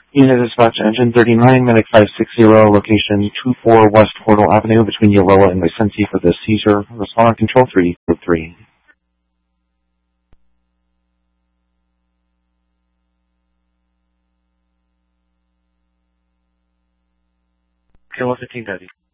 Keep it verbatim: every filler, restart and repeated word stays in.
Unit dispatch engine thirty-nine, medic five sixty, location two four West Portal Avenue between Yoloa and Vicente for the seizure. Respond control three, code three. Kilo fifteen Daddy.